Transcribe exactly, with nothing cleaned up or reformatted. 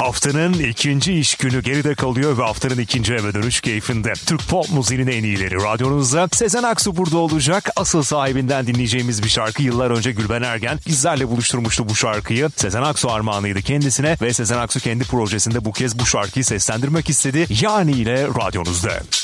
Haftanın ikinci iş günü geride kalıyor ve haftanın ikinci eve dönüş keyfinde. Türk pop müziğinin en iyileri radyonuzda. Sezen Aksu burada olacak. Asıl sahibinden dinleyeceğimiz bir şarkı. Yıllar önce Gülben Ergen bizlerle buluşturmuştu bu şarkıyı. Sezen Aksu armağanıydı kendisine ve Sezen Aksu kendi projesinde bu kez bu şarkıyı seslendirmek istedi. Yani ile radyonuzda.